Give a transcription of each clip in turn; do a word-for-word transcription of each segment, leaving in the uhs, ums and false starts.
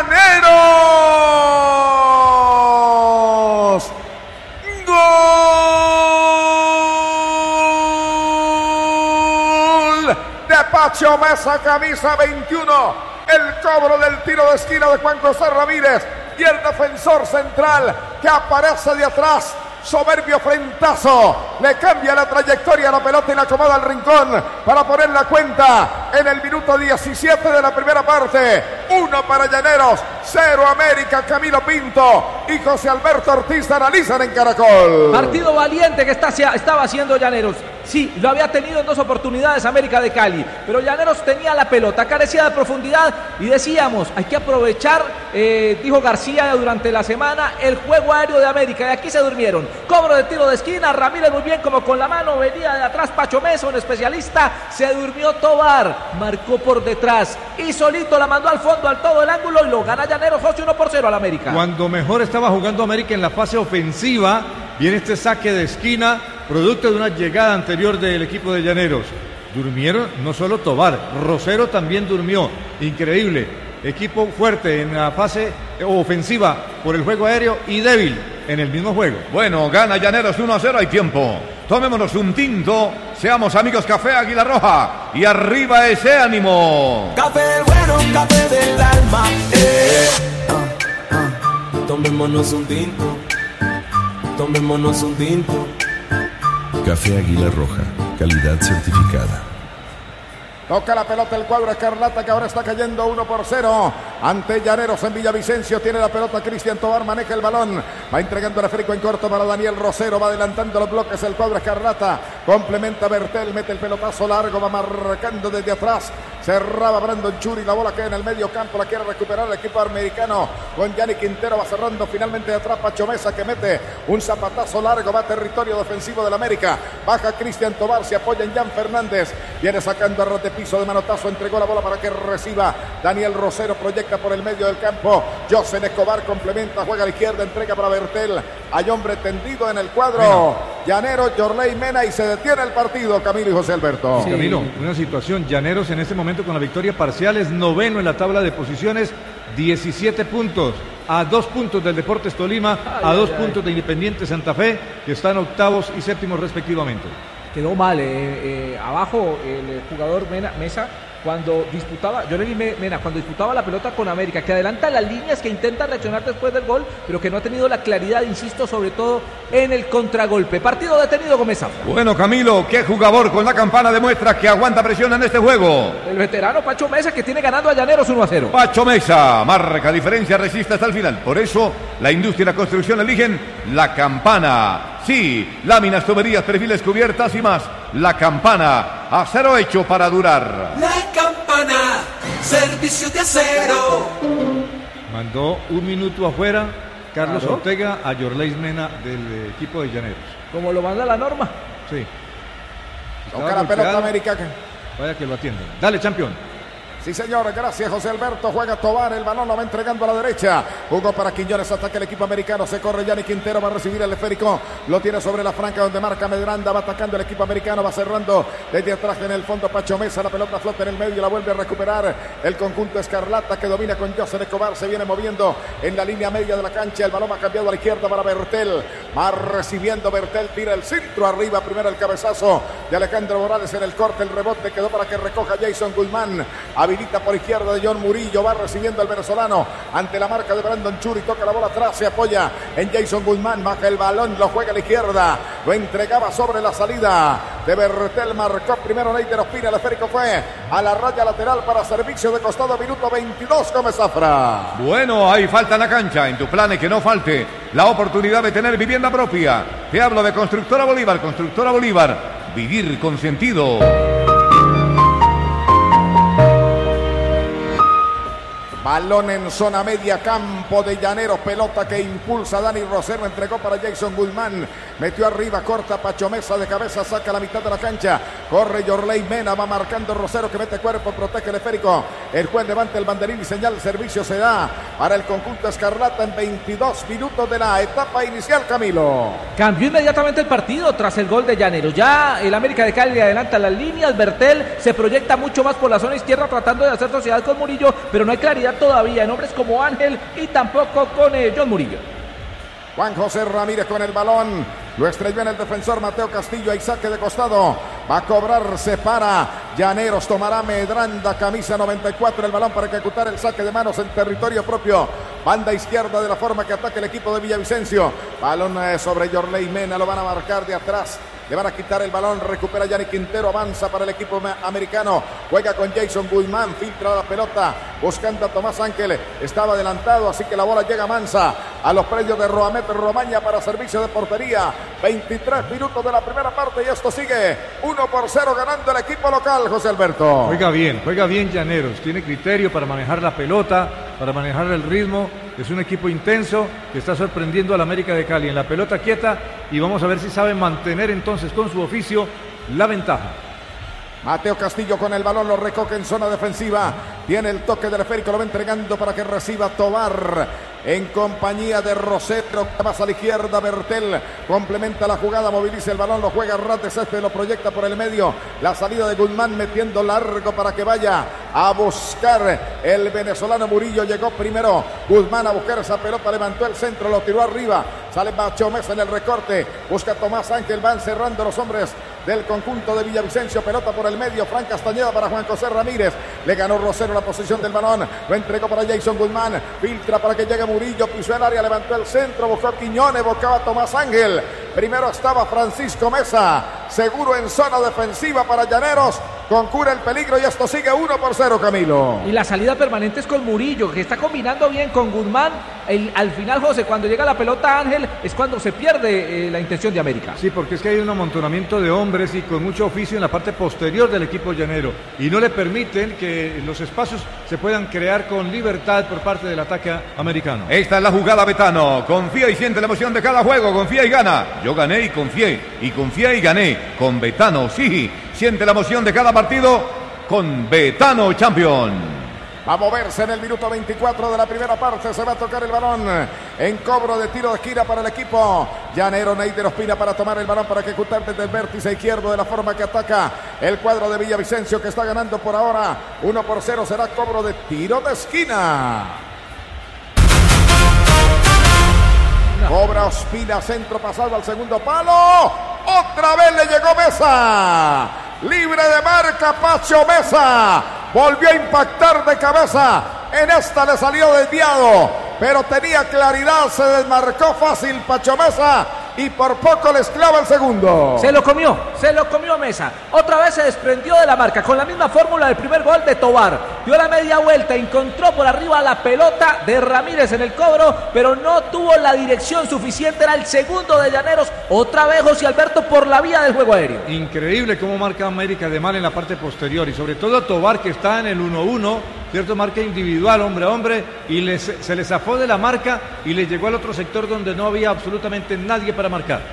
Llaneros. Gol de Pacho Mesa, camisa veintiuno. El cobro del tiro de esquina de Juan José Ramírez y el defensor central que aparece de atrás. Soberbio frentazo, le cambia la trayectoria a la pelota y la acomoda al rincón para poner la cuenta en el minuto diecisiete de la primera parte. Uno para Llaneros, cero América. Camilo Pinto y José Alberto Ortiz analizan en Caracol. Partido valiente que está, estaba haciendo Llaneros. Sí, lo había tenido en dos oportunidades América de Cali, pero Llaneros tenía la pelota, carecía de profundidad y decíamos, hay que aprovechar, eh, dijo García durante la semana, el juego aéreo de América, y aquí se durmieron. Cobro de tiro de esquina, Ramírez muy bien como con la mano, venía de atrás Pacho Mesa, un especialista, se durmió Tobar, marcó por detrás y solito la mandó al fondo, al todo el ángulo y lo gana Llaneros, José, uno por cero al América. Cuando mejor estaba jugando América en la fase ofensiva, viene este saque de esquina, producto de una llegada anterior del equipo de Llaneros. Durmieron no solo Tobar, Rosero también durmió, increíble. Equipo fuerte en la fase ofensiva por el juego aéreo y débil en el mismo juego. Bueno, gana Llaneros uno a cero, hay tiempo. Tomémonos un tinto, seamos amigos Café Águila Roja y arriba ese ánimo. Café bueno, café del alma. Eh. Ah, ah. Tomémonos un tinto, tomémonos un tinto. Café Águila Roja, calidad certificada. Toca la pelota el cuadro escarlata que ahora está cayendo uno por cero ante Llaneros en Villavicencio. Tiene la pelota Cristian Tobar, maneja el balón, va entregando el esférico en corto para Daniel Rosero, va adelantando los bloques el cuadro escarlata, complementa Bertel, mete el pelotazo largo, va marcando desde atrás, cerraba Brandon Churi, la bola queda en el medio campo, la quiere recuperar el equipo americano con Yanni Quintero, va cerrando finalmente de atrás Pacho Mesa que mete un zapatazo largo, va a territorio defensivo del América, baja Cristian Tobar, se apoya en Jan Fernández, viene sacando a ras de piso de manotazo, entregó la bola para que reciba Daniel Rosero, proyecta por el medio del campo, José Escobar complementa, juega a la izquierda, entrega para Bertel, hay hombre tendido en el cuadro Llanero, Yorley Mena y se detiene el partido, Camilo y José Alberto. Sí. Camilo, una situación, Llaneros en este momento con la victoria parcial es noveno en la tabla de posiciones, diecisiete puntos, a dos puntos del Deportes Tolima, ay, a dos ay, puntos ay. de Independiente Santa Fe, que están octavos y séptimos respectivamente. Quedó mal, eh, eh, abajo el jugador Mena, Mesa, cuando disputaba, yo le vi Mena, cuando disputaba la pelota con América, que adelanta las líneas, que intenta reaccionar después del gol, pero que no ha tenido la claridad, insisto, sobre todo en el contragolpe. Partido detenido con Mesa. Bueno, Camilo, qué jugador con la campana demuestra que aguanta presión en este juego. El veterano Pacho Mesa, que tiene ganando a Llaneros uno a cero. Pacho Mesa, marca diferencia, resiste hasta el final. Por eso, la industria y la construcción eligen la campana. Sí, láminas, tuberías, perfiles, cubiertas y más. La campana, acero hecho para durar. La campana, servicio de acero. Mandó un minuto afuera Carlos claro. Ortega a Yorley Mena del equipo de Llaneros. Como lo manda la norma. Sí. Toca la pelota América. Vaya que lo atienden. Dale, campeón. Sí, señor, gracias José Alberto, juega Tobar, el balón lo va entregando a la derecha, jugó para Quiñones, ataca el equipo americano, se corre Yanni Quintero, va a recibir el esférico, lo tiene sobre la franca donde marca Medranda, va atacando el equipo americano, va cerrando desde atrás en el fondo Pacho Mesa, la pelota flota en el medio, la vuelve a recuperar el conjunto escarlata que domina con José Escobar, se viene moviendo en la línea media de la cancha, el balón ha cambiado a la izquierda para Bertel, va recibiendo Bertel, tira el centro arriba, primero el cabezazo de Alejandro Morales en el corte, el rebote quedó para que recoja Jason Guzmán, habilita por izquierda de John Murillo, va recibiendo el venezolano ante la marca de Brandon Churi, toca la bola atrás, se apoya en Jason Guzmán, baja el balón, lo juega a la izquierda, lo entregaba sobre la salida de Bertel, marcó primero Neider Ospina, el esférico fue a la raya lateral para servicio de costado, minuto veintidós, Gómez Zafra. Bueno, hay falta en la cancha, en tu plan que no falte la oportunidad de tener vivienda propia. Te hablo de Constructora Bolívar, Constructora Bolívar, vivir con sentido. Balón en zona media, campo de Llaneros, pelota que impulsa Dani Rosero, entregó para Jason Guzmán, metió arriba, corta Pacho Mesa de cabeza, saca la mitad de la cancha, corre Yorley Mena, va marcando Rosero que mete cuerpo, protege el esférico, el juez levanta el banderín y señal, el servicio se da para el conjunto escarlata en veintidós minutos de la etapa inicial, Camilo. Cambió inmediatamente el partido tras el gol de Llaneros, ya el América de Cali adelanta las líneas, Bertel se proyecta mucho más por la zona izquierda tratando de hacer sociedad con Murillo, pero no hay claridad confiar todavía en hombres como Ángel y tampoco con eh, John Murillo. Juan José Ramírez con el balón, lo estrelló en el defensor Mateo Castillo, hay saque de costado, va a cobrarse para Llaneros, tomará Medranda, camisa noventa y cuatro, el balón para ejecutar el saque de manos en territorio propio, banda izquierda de la forma que ataca el equipo de Villavicencio, balón eh, sobre Yorley Mena, lo van a marcar de atrás. Le van a quitar el balón, recupera Yannick Quintero, avanza para el equipo americano, juega con Jason Guzmán, filtra la pelota, buscando a Tomás Ángel, estaba adelantado, así que la bola llega mansa a los predios de Roamet Romaña para servicio de portería, veintitrés minutos de la primera parte y esto sigue uno por cero ganando el equipo local, José Alberto. Juega bien, juega bien Llaneros, tiene criterio para manejar la pelota, para manejar el ritmo, es un equipo intenso que está sorprendiendo al América de Cali en la pelota quieta y vamos a ver si sabe mantener entonces con su oficio la ventaja. Mateo Castillo con el balón, lo recoge en zona defensiva, tiene el toque del esférico, lo va entregando para que reciba Tobar en compañía de Rosero, más a la izquierda Bertel, complementa la jugada, moviliza el balón, lo juega ras de césped, lo proyecta por el medio, la salida de Guzmán metiendo largo para que vaya a buscar el venezolano Murillo, llegó primero Guzmán a buscar esa pelota, levantó el centro, lo tiró arriba, sale Pacho Mesa en el recorte, busca Tomás Ángel, van cerrando los hombres del conjunto de Villavicencio, pelota por el medio, Fran Castañeda para Juan José Ramírez, le ganó Rosero la posición del balón, lo entregó para Jason Guzmán, filtra para que llegue Murillo, pisó el área, levantó el centro, buscó a Quiñones, buscaba a Tomás Ángel, primero estaba Francisco Mesa, seguro en zona defensiva para Llaneros, concura el peligro y esto sigue uno por cero, Camilo. Y la salida permanente es con Murillo, que está combinando bien con Guzmán. El, al final, José, cuando llega la pelota Ángel, es cuando se pierde eh, la intención de América. Sí, porque es que hay un amontonamiento de hombres y con mucho oficio en la parte posterior del equipo llanero y no le permiten que los espacios se puedan crear con libertad por parte del ataque americano. Esta es la jugada, Betano. Confía y siente la emoción de cada juego. Confía y gana. Yo gané y confié. Y confié y gané. Con Betano, sí. Siente la emoción de cada partido con Betano Champion. Va a moverse en el minuto veinticuatro de la primera parte. Se va a tocar el balón en cobro de tiro de esquina para el equipo llanero. Neider Ospina para tomar el balón para ejecutar desde el vértice izquierdo de la forma que ataca el cuadro de Villavicencio, que está ganando por ahora uno por cero. Será cobro de tiro de esquina. No. Cobra Ospina, centro pasado al segundo palo. Otra vez le llegó Mesa. Libre de marca Pacho Mesa. Volvió a impactar de cabeza. En esta le salió desviado, pero tenía claridad, se desmarcó fácil Pacho Mesa y por poco les clava el segundo. Se lo comió, se lo comió Mesa. Otra vez se desprendió de la marca con la misma fórmula del primer gol de Tobar. Dio la media vuelta, encontró por arriba la pelota de Ramírez en el cobro, pero no tuvo la dirección suficiente. Era el segundo de Llaneros. Otra vez José Alberto por la vía del juego aéreo. Increíble cómo marca América de mal en la parte posterior y sobre todo Tobar, que está en el uno uno, cierto, marca individual, hombre a hombre, y les, se le zafó de la marca y le llegó al otro sector donde no había absolutamente nadie para marcar.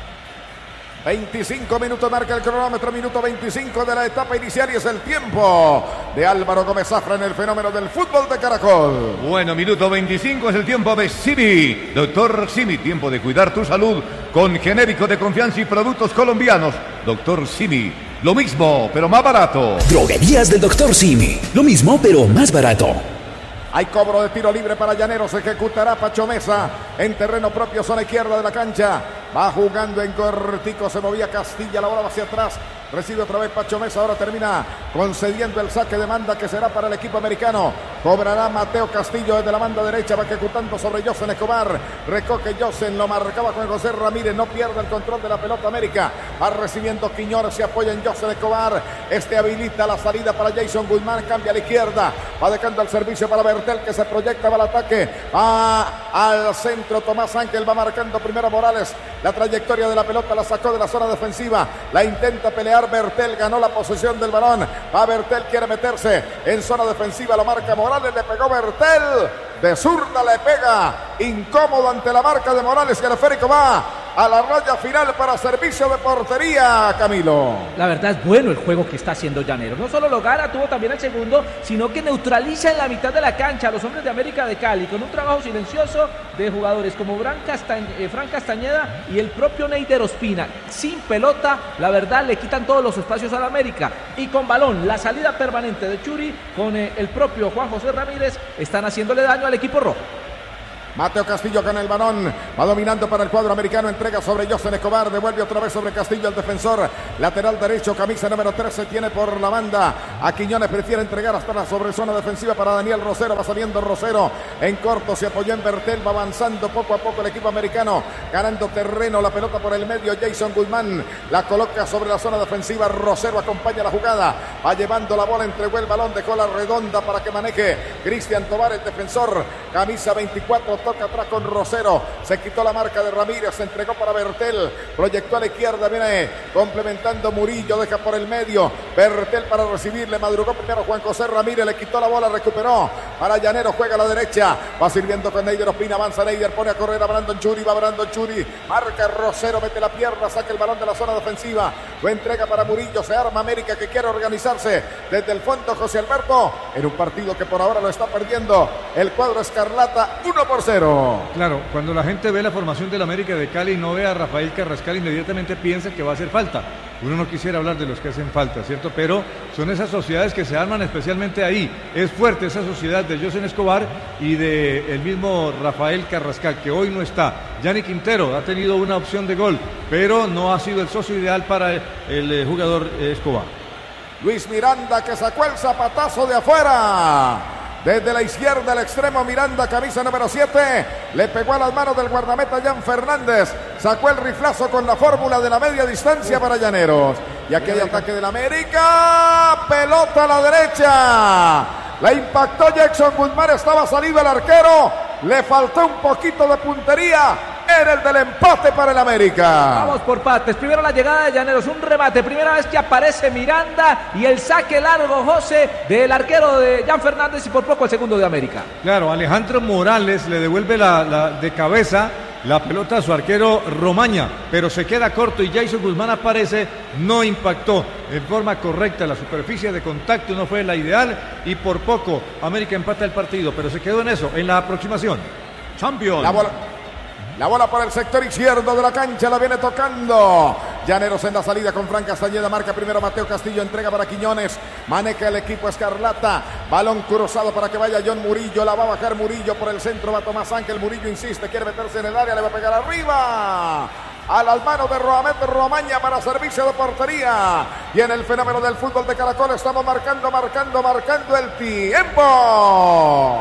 veinticinco minutos marca el cronómetro, minuto veinticinco de la etapa inicial y es el tiempo de Álvaro Gómez Zafra en el fenómeno del fútbol de Caracol. Bueno, minuto veinticinco es el tiempo de Simi. Doctor Simi, tiempo de cuidar tu salud con genérico de confianza y productos colombianos. Doctor Simi, lo mismo, pero más barato. Droguerías del Doctor Simi, lo mismo, pero más barato. Hay cobro de tiro libre para Llaneros, ejecutará Pacho Mesa en terreno propio, zona izquierda de la cancha. Va jugando en cortico, se movía Castilla, la bola va hacia atrás. Recibe otra vez Pacho Mesa, ahora termina concediendo el saque de banda que será para el equipo americano. Cobrará Mateo Castillo desde la banda derecha, va ejecutando sobre Josen Escobar. Recoge Josen, lo marcaba con José Ramírez, no pierde el control de la pelota América. Va recibiendo Quiñones, se apoya en Josen Escobar. Este habilita la salida para Jason Guzmán, cambia a la izquierda. Va dejando el servicio para Bertel, que se proyecta, va al ataque. Va al centro Tomás Ángel, va marcando primero Morales. La trayectoria de la pelota la sacó de la zona defensiva. La intenta pelear Bertel, ganó la posesión del balón. Va Bertel, quiere meterse en zona defensiva, lo marca Morales, le pegó Bertel. De zurda le pega, incómodo ante la marca de Morales, que el esférico va a la raya final para servicio de portería, Camilo. La verdad es bueno el juego que está haciendo Llaneros. No solo lo gana, tuvo también el segundo, sino que neutraliza en la mitad de la cancha a los hombres de América de Cali con un trabajo silencioso de jugadores como Fran, Castañ eh, Fran Castañeda y el propio Neider Ospina. Sin pelota, la verdad, le quitan todos los espacios a la América. Y con balón, la salida permanente de Churi con eh, el propio Juan José Ramírez están haciéndole daño al equipo rojo. Mateo Castillo con el balón, va dominando para el cuadro americano, entrega sobre José Escobar, devuelve otra vez sobre Castillo, el defensor, lateral derecho, camisa número trece, tiene por la banda a Quiñones, prefiere entregar hasta la sobrezona defensiva para Daniel Rosero, va saliendo Rosero, en corto se apoyó en Bertel, va avanzando poco a poco el equipo americano, ganando terreno, la pelota por el medio, Jason Guzmán, la coloca sobre la zona defensiva, Rosero acompaña la jugada, va llevando la bola, entregó el balón, dejó la redonda para que maneje Cristian Tobar, el defensor, camisa veinticuatro, toca atrás con Rosero, se quitó la marca de Ramírez, se entregó para Bertel, proyectó a la izquierda, viene complementando Murillo, deja por el medio, Bertel para recibirle, madrugó primero Juan José Ramírez, le quitó la bola, recuperó para Llaneros, juega a la derecha, va sirviendo con Neider Ospina, avanza Neider, pone a correr a Brandon Churi, va Brandon Churi, marca Rosero, mete la pierna, saca el balón de la zona defensiva, lo entrega para Murillo, se arma América que quiere organizarse desde el fondo, José Alberto, en un partido que por ahora lo está perdiendo el cuadro escarlata, uno por cero. Claro, cuando la gente ve la formación del América de Cali y no ve a Rafael Carrascal, inmediatamente piensa que va a hacer falta. Uno no quisiera hablar de los que hacen falta, ¿cierto? Pero son esas sociedades que se arman especialmente ahí. Es fuerte esa sociedad de José Escobar y de el mismo Rafael Carrascal, que hoy no está. Yanni Quintero ha tenido una opción de gol, pero no ha sido el socio ideal para el, el jugador Escobar. Luis Miranda que sacó el zapatazo de afuera. Desde la izquierda al extremo, Miranda, camisa número siete, le pegó a las manos del guardameta Jan Fernández, sacó el riflazo con la fórmula de la media distancia para Llaneros. Y aquí hay ataque del América, pelota a la derecha, la impactó Jackson Guzmán, estaba salido el arquero, le faltó un poquito de puntería. Era el del empate para el América. Vamos por partes. Primero la llegada de Llaneros, un remate. Primera vez que aparece Miranda y el saque largo, José, del arquero de Jan Fernández y por poco el segundo de América. Claro, Alejandro Morales le devuelve la, la de cabeza la pelota a su arquero Romaña, pero se queda corto y Jason Guzmán aparece, no impactó en forma correcta, la superficie de contacto no fue la ideal y por poco América empata el partido, pero se quedó en eso, en la aproximación. Champions. La bola. La bola por el sector izquierdo de la cancha, la viene tocando Llaneros en la salida con Fran Castañeda, marca primero Mateo Castillo, entrega para Quiñones, maneja el equipo escarlata, balón cruzado para que vaya John Murillo, la va a bajar Murillo por el centro, va Tomás Ángel, Murillo insiste, quiere meterse en el área, le va a pegar arriba, a las manos de Roamet Romaña para servicio de portería, y en el fenómeno del fútbol de Caracol estamos marcando, marcando, marcando el tiempo.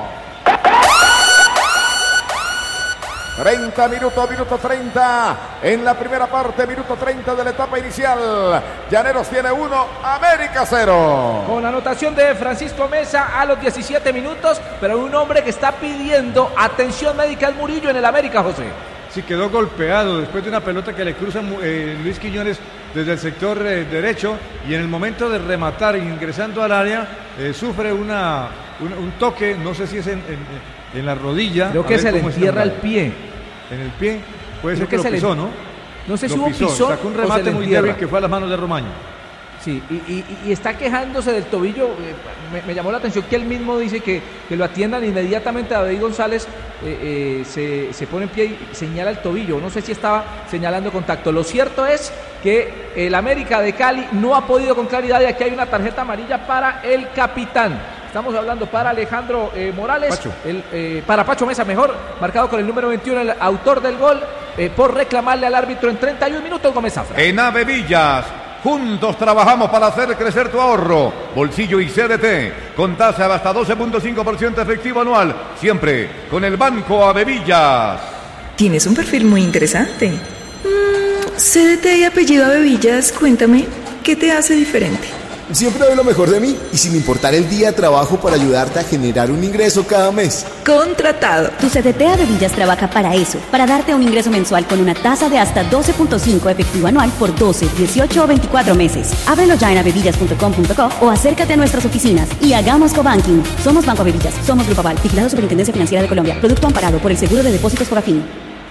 treinta minutos, minuto treinta en la primera parte, minuto treinta de la etapa inicial. Llaneros tiene uno, América cero. Con anotación de Francisco Mesa a los diecisiete minutos, pero un hombre que está pidiendo atención médica al Murillo en el América, José. Sí, quedó golpeado después de una pelota que le cruza eh, Luis Quiñones desde el sector eh, derecho y en el momento de rematar ingresando al área eh, sufre una, un, un toque, no sé si es en, en, en la rodilla. Creo que se le entierra el pie. En el pie, puede Creo ser que, que lo pisó, le... ¿no? No sé lo si hubo pisó, pisón sacó un remate muy débil que fue a las manos de Romaño. Sí, y, y, y está quejándose del tobillo. Eh, me, me llamó la atención que él mismo dice que, que lo atiendan inmediatamente. David González eh, eh, se, se pone en pie y señala el tobillo. No sé si estaba señalando contacto. Lo cierto es que el América de Cali no ha podido con claridad y aquí hay una tarjeta amarilla para el capitán. Estamos hablando para Alejandro eh, Morales, Pacho. El, eh, para Pacho Mesa, mejor, marcado con el número veintiuno, el autor del gol, eh, por reclamarle al árbitro en treinta y un minutos, Gómez Zafra. En Ave Villas, juntos trabajamos para hacer crecer tu ahorro, bolsillo y C D T, con tasa de hasta doce punto cinco por ciento efectivo anual, siempre con el Banco Ave Villas. Tienes un perfil muy interesante. Mm, C D T y apellido Ave Villas, cuéntame, ¿qué te hace diferente? Siempre doy lo mejor de mí y sin importar el día trabajo para ayudarte a generar un ingreso cada mes. Contratado. Tu C D T Ave Villas trabaja para eso, para darte un ingreso mensual con una tasa de hasta doce punto cinco efectivo anual por doce, dieciocho o veinticuatro meses. Ábrelo ya en avevillas punto com punto co o acércate a nuestras oficinas y hagamos cobanking. Somos Banco Ave Villas, somos Grupo Aval, vigilado Superintendencia Financiera de Colombia. Producto amparado por el Seguro de Depósitos Fogafín.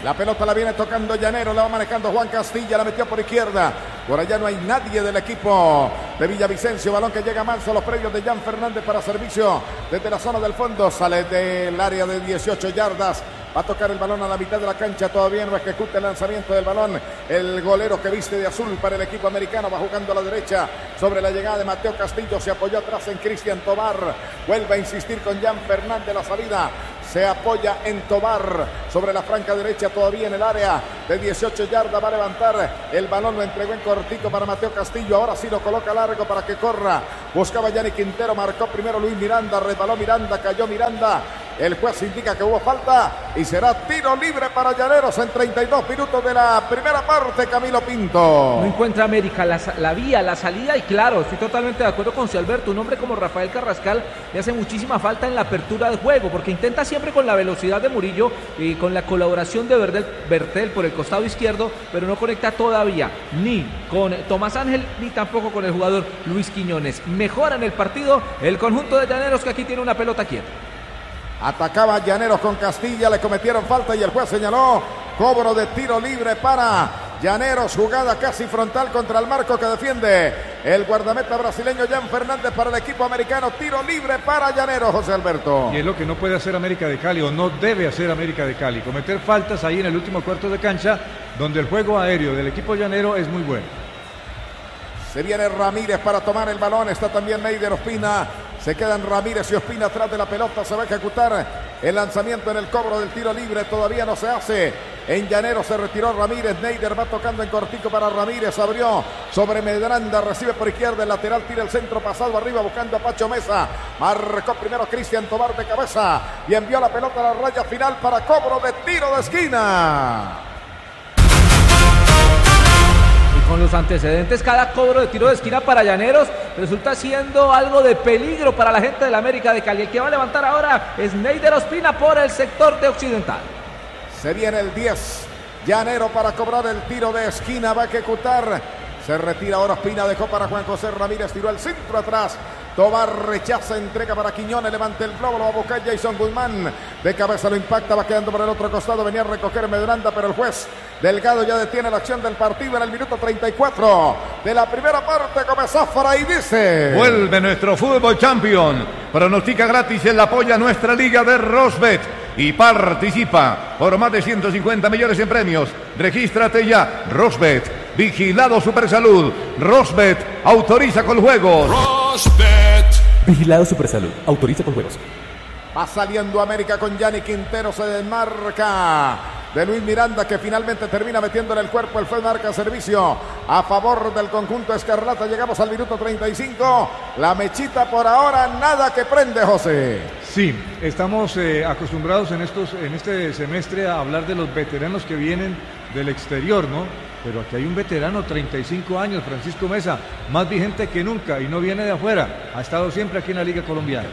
La pelota la viene tocando Llaneros, la va manejando Juan Castilla, la metió por izquierda. Por allá no hay nadie del equipo de Villavicencio. Balón que llega manso a los predios de Jan Fernández para servicio desde la zona del fondo. Sale del área de dieciocho yardas. Va a tocar el balón a la mitad de la cancha. Todavía no ejecuta el lanzamiento del balón. El golero que viste de azul para el equipo americano va jugando a la derecha. Sobre la llegada de Mateo Castillo. Se apoyó atrás en Cristian Tobar. Vuelve a insistir con Jan Fernández la salida. Se apoya en Tobar sobre la franca derecha, todavía en el área de dieciocho yardas. Va a levantar el balón, lo entregó en cortito para Mateo Castillo. Ahora sí lo coloca largo para que corra. Buscaba Yanni Quintero, marcó primero Luis Miranda, resbaló Miranda, cayó Miranda. El juez indica que hubo falta y será tiro libre para Llaneros en treinta y dos minutos de la primera parte. Camilo Pinto. No encuentra América la, la vía, la salida, y claro, estoy totalmente de acuerdo con Alberto. Un hombre como Rafael Carrascal le hace muchísima falta en la apertura del juego, porque intenta siempre con la velocidad de Murillo y con la colaboración de Bertel, Bertel por el costado izquierdo, pero no conecta todavía ni con Tomás Ángel ni tampoco con el jugador Luis Quiñones. Mejora en el partido el conjunto de Llaneros, que aquí tiene una pelota quieta. Atacaba Llaneros con Castilla, le cometieron falta y el juez señaló cobro de tiro libre para Llaneros. Jugada casi frontal contra el marco que defiende el guardameta brasileño Jan Fernández para el equipo americano. Tiro libre para Llaneros, José Alberto. Y es lo que no puede hacer América de Cali, o no debe hacer América de Cali, cometer faltas ahí en el último cuarto de cancha, donde el juego aéreo del equipo llanero es muy bueno. Se viene Ramírez para tomar el balón, está también Neider Ospina. Se quedan Ramírez y Ospina atrás de la pelota. Se va a ejecutar el lanzamiento en el cobro del tiro libre. Todavía no se hace. En Llaneros se retiró Ramírez. Neider va tocando en cortico para Ramírez. Abrió sobre Medranda. Recibe por izquierda. El lateral tira el centro pasado arriba buscando a Pacho Mesa. Marcó primero Cristian Tobar de cabeza. Y envió la pelota a la raya final para cobro de tiro de esquina. Con los antecedentes, cada cobro de tiro de esquina para Llaneros resulta siendo algo de peligro para la gente de la América de Cali. El que va a levantar ahora es Neider Ospina por el sector de occidental. Se viene el diez. Llanero para cobrar el tiro de esquina. Va a ejecutar. Se retira ahora Ospina. Dejó para Juan José Ramírez. Tiró el centro atrás. Tobar rechaza, entrega para Quiñones, levanta el globo, lo va a buscar Jason Guzmán. De cabeza lo impacta, va quedando por el otro costado. Venía a recoger Medranda, pero el juez Delgado ya detiene la acción del partido en el minuto treinta y cuatro de la primera parte. Comenzó Fray, dice: vuelve nuestro fútbol champion. Pronostica gratis en la apoya nuestra liga de Rosbet y participa por más de ciento cincuenta millones en premios. Regístrate ya. Rosbet, vigilado Supersalud. Rosbet, autoriza con juegos. Rosbet. Vigilado Supersalud, autoriza con juegos. Va saliendo América con Yanni Quintero, se desmarca de Luis Miranda, que finalmente termina metiéndole el cuerpo. El fue marca servicio a favor del conjunto escarlata. Llegamos al minuto treinta y cinco. La mechita por ahora, nada que prende, José. Sí, estamos eh, acostumbrados en, estos, en este semestre a hablar de los veteranos que vienen del exterior, ¿no? Pero aquí hay un veterano, treinta y cinco años, Francisco Mesa, más vigente que nunca y no viene de afuera. Ha estado siempre aquí en la Liga Colombiana.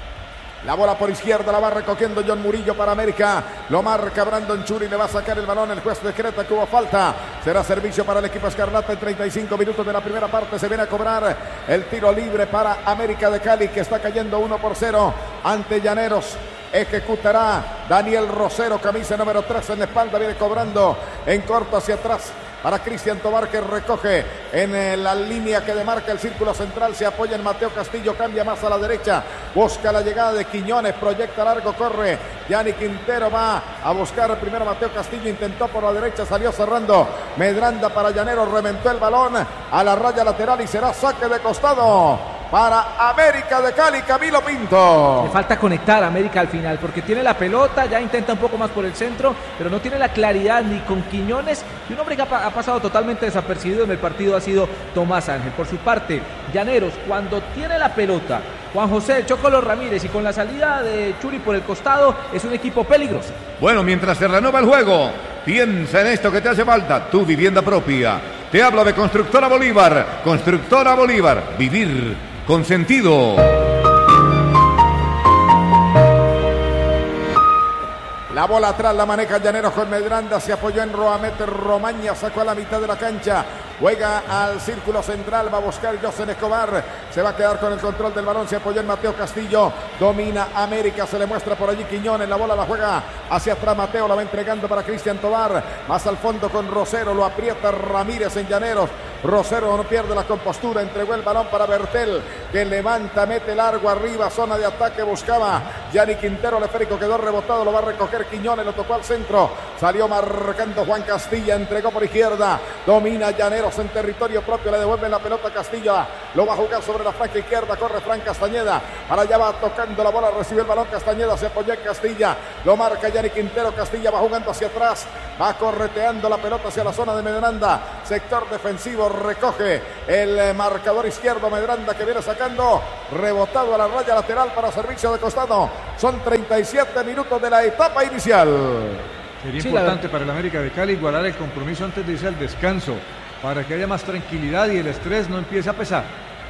La bola por izquierda la va recogiendo John Murillo para América. Lo marca Brandon Churi, le va a sacar el balón. El juez decreta que hubo falta. Será servicio para el equipo escarlata en treinta y cinco minutos de la primera parte. Se viene a cobrar el tiro libre para América de Cali, que está cayendo uno por cero ante Llaneros. Ejecutará Daniel Rosero, camisa número tres en la espalda. Viene cobrando en corto hacia atrás para Cristian Tobar, que recoge en la línea que demarca el círculo central. Se apoya en Mateo Castillo, cambia más a la derecha, busca la llegada de Quiñones, proyecta largo, corre Yanni Quintero, va a buscar primero Mateo Castillo, intentó por la derecha, salió cerrando Medranda para Llaneros, reventó el balón a la raya lateral y será saque de costado para América de Cali. Camilo Pinto. Le falta conectar a América al final, porque tiene la pelota, ya intenta un poco más por el centro, pero no tiene la claridad ni con Quiñones, y un hombre que ha, ha pasado totalmente desapercibido en el partido ha sido Tomás Ángel. Por su parte, Llaneros, cuando tiene la pelota, Juan José Chocolo Ramírez, y con la salida de Churi por el costado, es un equipo peligroso. Bueno, mientras se renueva el juego, piensa en esto que te hace falta, tu vivienda propia. Te hablo de Constructora Bolívar. Constructora Bolívar, vivir con sentido. La bola atrás la maneja Llaneros con Medranda, se apoyó en Roamet, Romaña sacó a la mitad de la cancha, juega al círculo central, va a buscar José Escobar, se va a quedar con el control del balón, se apoyó en Mateo Castillo, domina América, se le muestra por allí Quiñones, la bola la juega hacia atrás Mateo, la va entregando para Cristian Tobar, más al fondo con Rosero, lo aprieta Ramírez en Llaneros, Rosero no pierde la compostura, entregó el balón para Bertel, que levanta, mete largo arriba, zona de ataque, buscaba Yanni Quintero, el esférico quedó rebotado, lo va a recoger Quiñones, lo tocó al centro, salió marcando Juan Castilla, entregó por izquierda, domina Llaneros en territorio propio, le devuelve la pelota a Castilla, lo va a jugar sobre la franca izquierda, corre Fran Castañeda, para allá va tocando la bola, recibe el balón Castañeda, se apoya en Castilla, lo marca Yanni Quintero, Castilla va jugando hacia atrás, va correteando la pelota hacia la zona de Medranda, sector defensivo, recoge el marcador izquierdo Medranda que viene sacando, rebotado a la raya lateral para servicio de costado, son treinta y siete minutos de la etapa inicial. Sería Sí, importante la... para el América de Cali igualar el compromiso antes de irse al descanso, para que haya más tranquilidad y el estrés no empiece a pesar.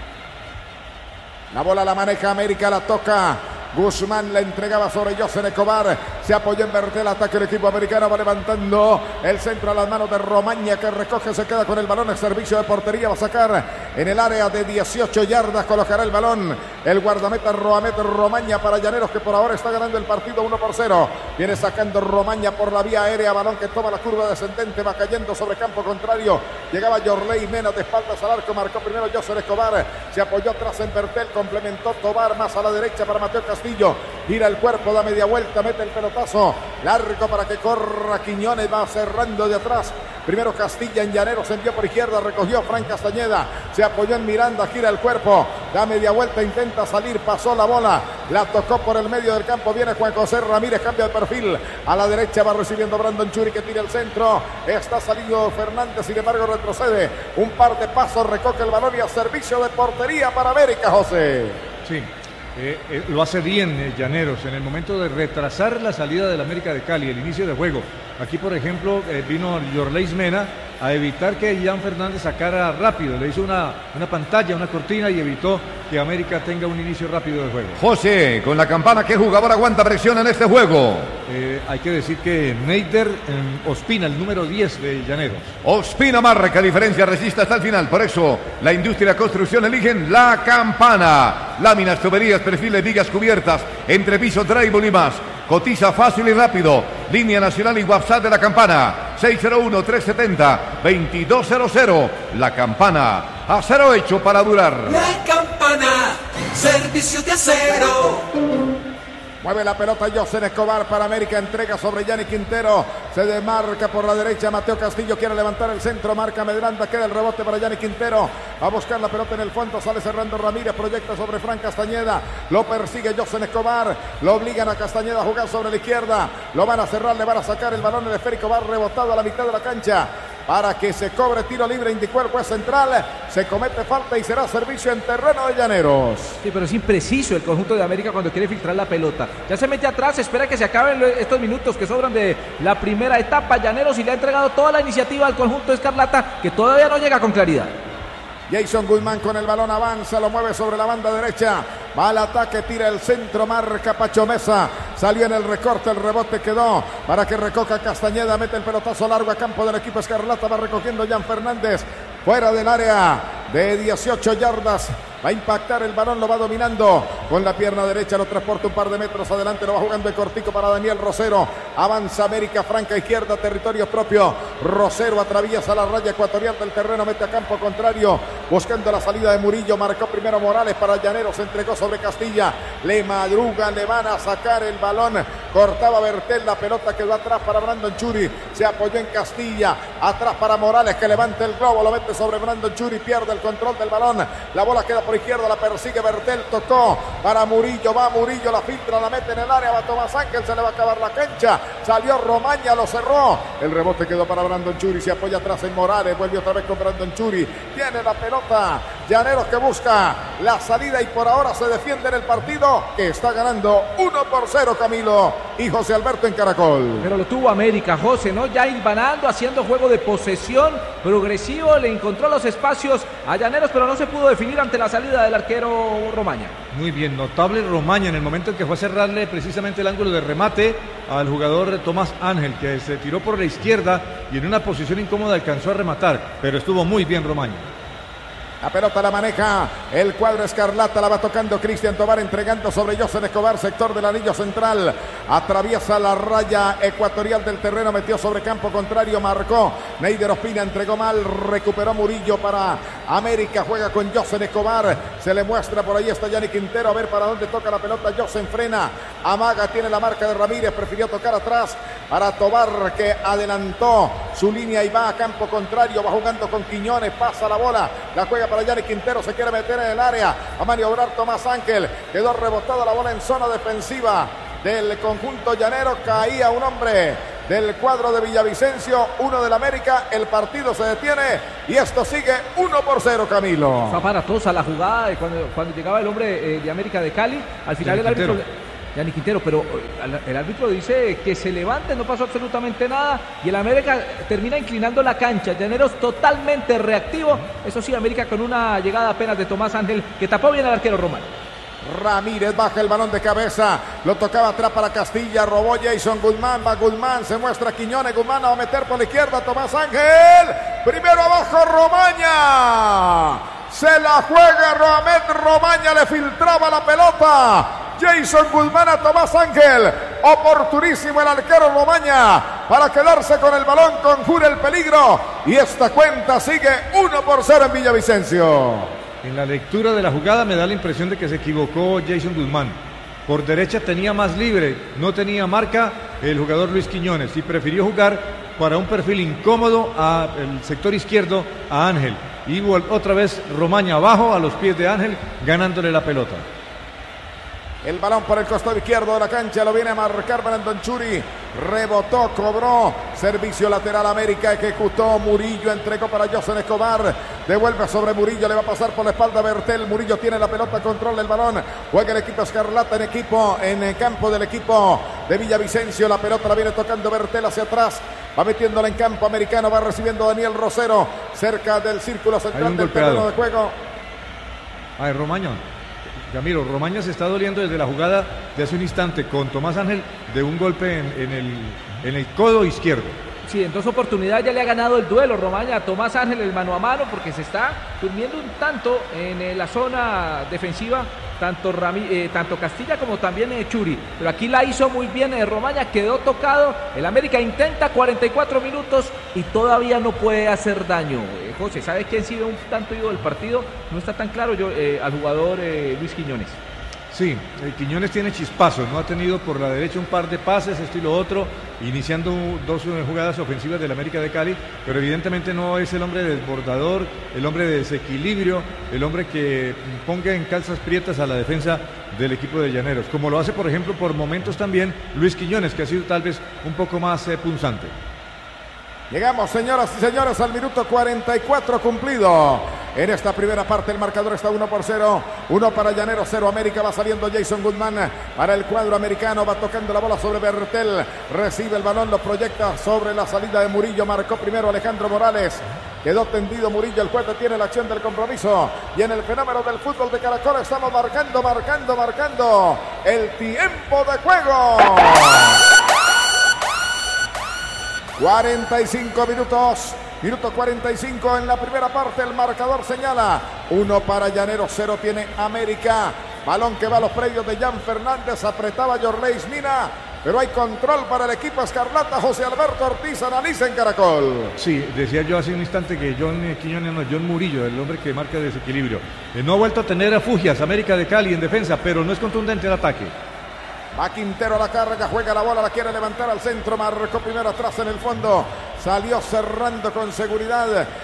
La bola la maneja América, la toca Guzmán, la entregaba sobre José Escobar, se apoyó en Bertel, ataque el equipo americano, va levantando el centro a las manos de Romaña, que recoge, se queda con el balón, el servicio de portería, va a sacar en el área de dieciocho yardas, colocará el balón el guardameta Roamet Romaña para Llaneros, que por ahora está ganando el partido uno por cero, viene sacando Romaña por la vía aérea, balón que toma la curva descendente, va cayendo sobre campo contrario, llegaba Yorley Mena de espaldas al arco, marcó primero José Escobar, se apoyó atrás en Bertel, complementó Tobar más a la derecha para Mateo Castillo, gira el cuerpo, da media vuelta, mete el pelotazo largo para que corra Quiñones, va cerrando de atrás, primero Castilla en Llaneros, envió por izquierda, recogió Fran Castañeda, se apoyó en Miranda, gira el cuerpo, da media vuelta, intenta salir, pasó la bola, la tocó por el medio del campo, viene Juan José Ramírez, cambia de perfil, a la derecha va recibiendo Brandon Churi que tira el centro, está saliendo Fernández, sin embargo retrocede, un par de pasos, recoge el balón y a servicio de portería para América, José. Sí. Eh, eh, lo hace bien eh, Llaneros en el momento de retrasar la salida del América de Cali, el inicio de juego. Aquí, por ejemplo, eh, vino Yorley Mena a evitar que Jan Fernández sacara rápido. Le hizo una, una pantalla, una cortina y evitó que América tenga un inicio rápido de juego. José, con la campana, ¿qué jugador aguanta presión en este juego? Eh, hay que decir que Neider eh, Ospina, el número diez de Llaneros. Ospina marca diferencia, resiste hasta el final. Por eso, la industria de la construcción eligen la campana. Láminas, tuberías, perfiles, vigas cubiertas, entrepiso, drywall y más. Cotiza fácil y rápido. Línea nacional y WhatsApp de la campana. seis cero uno, tres siete cero, dos dos cero cero. La campana. Acero hecho para durar. La campana. Servicio de acero. Mueve la pelota José Escobar para América, entrega sobre Yanni Quintero, se demarca por la derecha, Mateo Castillo quiere levantar el centro, marca Medranda, queda el rebote para Yanni Quintero, va a buscar la pelota en el fondo, sale cerrando Ramírez, proyecta sobre Fran Castañeda, lo persigue José Escobar, lo obligan a Castañeda a jugar sobre la izquierda, lo van a cerrar, le van a sacar el balón, el esférico va rebotado a la mitad de la cancha, para que se cobre tiro libre, indicó el juez central, se comete falta y será servicio en terreno de Llaneros. Sí, pero es impreciso el conjunto de América cuando quiere filtrar la pelota. Ya se mete atrás, espera que se acaben estos minutos que sobran de la primera etapa. Llaneros y le ha entregado toda la iniciativa al conjunto Escarlata, que todavía no llega con claridad. Jason Guzmán con el balón avanza, lo mueve sobre la banda derecha, va al ataque, tira el centro, marca Pacho Mesa, salió en el recorte, el rebote quedó para que recoja Castañeda, mete el pelotazo largo a campo del equipo Escarlata, va recogiendo Jan Fernández, fuera del área de dieciocho yardas, va a impactar el balón, lo va dominando con la pierna derecha, lo transporta un par de metros adelante, lo va jugando el cortico para Daniel Rosero, avanza América, franca izquierda, territorio propio, Rosero atraviesa la raya ecuatorial del terreno, mete a campo contrario, buscando la salida de Murillo, marcó primero Morales para Llaneros, se entregó sobre Castilla, le madrugan, le van a sacar el balón, cortaba Bertel, la pelota quedó atrás para Brandon Churi, se apoyó en Castilla, atrás para Morales que levanta el globo, lo mete sobre Brandon Churi, pierde el control del balón, la bola queda por izquierda, la persigue Bertel, tocó para Murillo, va Murillo, la filtra, la mete en el área, va Tomás Ángel, se le va a acabar la cancha, salió Romaña, lo cerró, el rebote quedó para Brandon Churi, se apoya atrás en Morales, vuelve otra vez con Brandon Churi, tiene la pelota Llaneros que busca la salida y por ahora se defiende en el partido que está ganando uno por cero Camilo y José Alberto en Caracol. Pero lo tuvo América, José, ¿no? Ya hilvanando, haciendo juego de posesión progresivo, le encontró los espacios a Llaneros, pero no se pudo definir ante la salida del arquero Romaña. Muy bien, notable Romaña en el momento en que fue a cerrarle precisamente el ángulo de remate al jugador Tomás Ángel, que se tiró por la izquierda y en una posición incómoda alcanzó a rematar, pero estuvo muy bien Romaña. La pelota la maneja el cuadro escarlata, la va tocando Cristian Tobar, entregando sobre José Escobar, sector del anillo central, atraviesa la raya ecuatorial del terreno, metió sobre campo contrario, marcó Neider Ospina, entregó mal, recuperó Murillo para América, juega con José Escobar, se le muestra por ahí está Yanni Quintero, a ver para dónde toca la pelota, José frena, amaga, tiene la marca de Ramírez, prefirió tocar atrás para Tobar que adelantó su línea y va a campo contrario, va jugando con Quiñones, pasa la bola, la juega para Yanni Quintero, se quiere meter en el área a maniobrar Tomás Ángel, quedó rebotada la bola en zona defensiva del conjunto llanero, caía un hombre del cuadro de Villavicencio, uno del América, el partido se detiene y esto sigue uno por cero Camilo. Fue aparatosa la jugada de cuando, cuando llegaba el hombre eh, de América de Cali, al final el árbitro... Yanni Quintero, pero el árbitro dice que se levante, no pasó absolutamente nada y el América termina inclinando la cancha. Llaneros totalmente reactivo, eso sí, América con una llegada apenas de Tomás Ángel que tapó bien al arquero Román. Ramírez baja el balón de cabeza, lo tocaba atrás para Castilla, robó Jason Guzmán, va Guzmán, se muestra Quiñones, Guzmán va a meter por la izquierda Tomás Ángel, primero abajo Romaña, se la juega Roamed Romaña, le filtraba la pelota. Jason Guzmán a Tomás Ángel, oportunísimo el arquero Romaña para quedarse con el balón, conjura el peligro y esta cuenta sigue uno por cero en Villavicencio. En la lectura de la jugada me da la impresión de que se equivocó Jason Guzmán. Por derecha tenía más libre, no tenía marca el jugador Luis Quiñones y prefirió jugar para un perfil incómodo al sector izquierdo a Ángel. Y otra vez Romaña abajo a los pies de Ángel ganándole la pelota. El balón por el costado izquierdo de la cancha, lo viene a marcar Brandon Churi, rebotó, cobró, servicio lateral América, ejecutó Murillo, entregó para José Escobar, devuelve sobre Murillo, le va a pasar por la espalda Bertel, Murillo tiene la pelota, controla el balón, juega el equipo escarlata en equipo, en el campo del equipo de Villavicencio, la pelota la viene tocando Bertel hacia atrás, va metiéndola en campo americano, va recibiendo Daniel Rosero, cerca del círculo central del terreno de juego. Ay, Romaña. Camilo, Romaña se está doliendo desde la jugada de hace un instante con Tomás Ángel de un golpe en, en, el, en el codo izquierdo. Sí, en dos oportunidades ya le ha ganado el duelo Romaña a Tomás Ángel el mano a mano porque se está durmiendo un tanto en la zona defensiva tanto, Rami, eh, tanto Castilla como también eh, Churi, pero aquí la hizo muy bien eh, Romaña, quedó tocado, el América intenta cuarenta y cuatro minutos y todavía no puede hacer daño. eh, José, ¿sabes quién sigue un tanto ido del partido? No está tan claro yo eh, al jugador eh, Luis Quiñones. Sí, el Quiñones tiene chispazos, no ha tenido por la derecha un par de pases, esto y lo otro, iniciando dos jugadas ofensivas del América de Cali, pero evidentemente no es el hombre desbordador, el hombre de desequilibrio, el hombre que ponga en calzas prietas a la defensa del equipo de Llaneros, como lo hace por ejemplo por momentos también Luis Quiñones, que ha sido tal vez un poco más eh, punzante. Llegamos, señoras y señores, al minuto cuarenta y cuatro cumplido. En esta primera parte el marcador está uno por cero. uno para Llaneros, cero América. Va saliendo Jason Guzmán para el cuadro americano. Va tocando la bola sobre Bertel. Recibe el balón, lo proyecta sobre la salida de Murillo. Marcó primero Alejandro Morales. Quedó tendido Murillo. El juez tiene la acción del compromiso. Y en el fenómeno del fútbol de Caracol estamos marcando, marcando, marcando el tiempo de juego. cuarenta y cinco minutos, minuto cuarenta y cinco en la primera parte, el marcador señala uno para Llaneros, cero tiene América, balón que va a los predios de Jan Fernández, apretaba Yorleis Mina, pero hay control para el equipo escarlata. José Alberto Ortiz analiza en Caracol. Sí, decía yo hace un instante que John Quiñones, no, John Murillo, el hombre que marca desequilibrio, eh, no ha vuelto a tener refugias América de Cali en defensa, pero no es contundente el ataque. Va Quintero a la carga, juega la bola, la quiere levantar al centro, marcó primero atrás en el fondo, salió cerrando con seguridad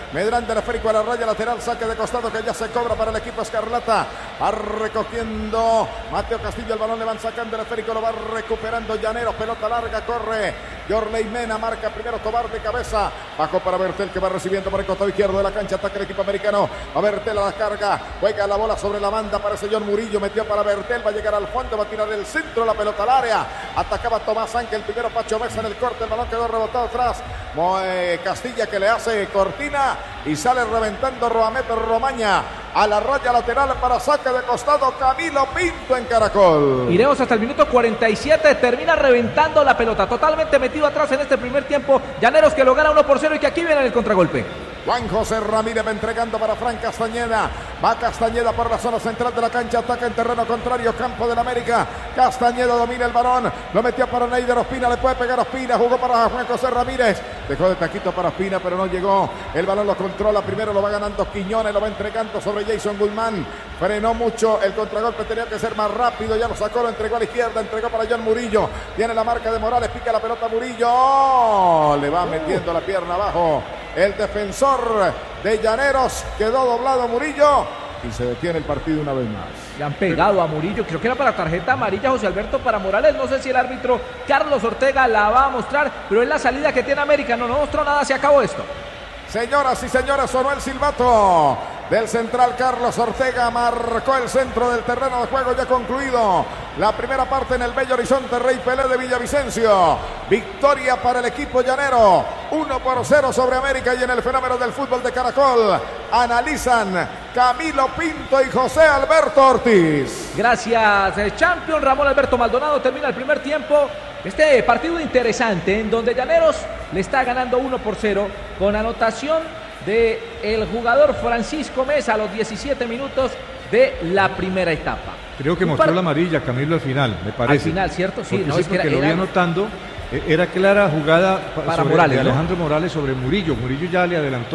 Medranda, el esférico a la raya lateral, saque de costado que ya se cobra para el equipo escarlata. Va recogiendo Mateo Castillo, el balón le van sacando el esférico, lo va recuperando Llaneros, pelota larga, corre Yorley Mena, marca primero Tobar de cabeza, bajó para Bertel que va recibiendo por el costado izquierdo de la cancha, ataca el equipo americano, a Bertel a la carga, juega la bola sobre la banda, aparece John Murillo, metió para Bertel, va a llegar al fondo, va a tirar el centro, la pelota al área, atacaba Tomás Ángel, primero Pacho Mesa en el corte, el balón quedó rebotado atrás, Moe Castilla que le hace cortina y sale reventando Roamet Romaña a la raya lateral para saque de costado Camilo Pinto en Caracol. Iremos hasta el minuto cuarenta y siete, termina reventando la pelota, totalmente metido atrás en este primer tiempo, Llaneros que lo gana uno por cero y que aquí viene el contragolpe. Juan José Ramírez va entregando para Fran Castañeda, va Castañeda por la zona central de la cancha, ataca en terreno contrario, campo del América, Castañeda domina el balón, lo metió para Neider Ospina, le puede pegar Ospina, jugó para Juan José Ramírez, dejó de taquito para Ospina pero no llegó, el balón lo controla, primero lo va ganando Quiñones, lo va entregando sobre Jason Guzmán, frenó mucho, el contragolpe tenía que ser más rápido, ya lo sacó, lo entregó a la izquierda, entregó para John Murillo, tiene la marca de Morales, pica la pelota Murillo, le va metiendo la pierna abajo. El defensor de Llaneros quedó doblado Murillo y se detiene el partido una vez más. Le han pegado a Murillo, creo que era para tarjeta amarilla José Alberto para Morales, no sé si el árbitro Carlos Ortega la va a mostrar, pero es la salida que tiene América, no, no mostró nada, se acabó esto. Señoras y señores, sonó el silbato del central Carlos Ortega, marcó el centro del terreno de juego ya concluido. La primera parte en el bello horizonte Rey Pelé de Villavicencio. Victoria para el equipo llanero, uno por cero sobre América y en el fenómeno del fútbol de Caracol analizan Camilo Pinto y José Alberto Ortiz. Gracias, Champion Ramón Alberto Maldonado, termina el primer tiempo. Este partido interesante en donde Llaneros le está ganando uno por cero con anotación de el jugador Francisco Mesa a los diecisiete minutos de la primera etapa. Creo que mostró la amarilla Camilo al final, me parece. Al final, ¿cierto? Sí, porque no, sí, es que porque era, lo vi era... anotando, era clara jugada para sobre, Morales, de Alejandro ¿no? Morales sobre Murillo. Murillo ya le adelantó